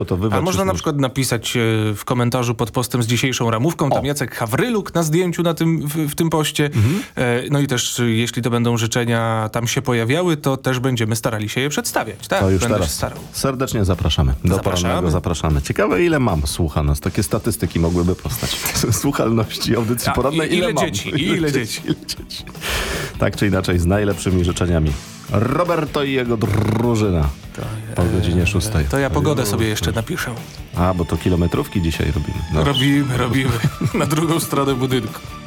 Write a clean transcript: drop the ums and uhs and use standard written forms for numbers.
To A można na przykład napisać w komentarzu pod postem z dzisiejszą ramówką, tam Jacek Hawryluk na zdjęciu w tym poście. No i też jeśli to będą życzenia tam się pojawiały, to też będziemy starali się je przedstawiać. Tak, to już będę teraz się starał. serdecznie zapraszamy. Do porannego zapraszamy. Ciekawe, ile mam słucha nas. Takie statystyki mogłyby powstać. Słuchalności audycji porannej. Ile dzieci. Tak czy inaczej, z najlepszymi życzeniami. Roberto i jego drużyna. O godzinie 6. To ja pogodę sobie jeszcze napiszę. Bo to kilometrówki dzisiaj robimy. No. Robimy. Na drugą stronę budynku.